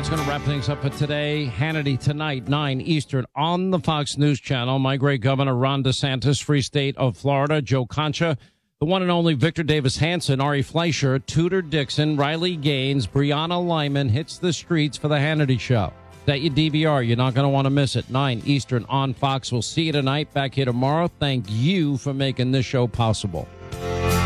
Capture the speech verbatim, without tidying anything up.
that's going to wrap things up for today. Hannity tonight, nine Eastern, on the Fox News Channel. My great Governor Ron DeSantis, Free State of Florida, Joe Concha, the one and only Victor Davis Hanson, Ari Fleischer, Tudor Dixon, Riley Gaines, Brianna Lyman hits the streets for the Hannity Show. Set your D V R. You're not going to want to miss it. nine Eastern on Fox. We'll see you tonight. Back here tomorrow. Thank you for making this show possible.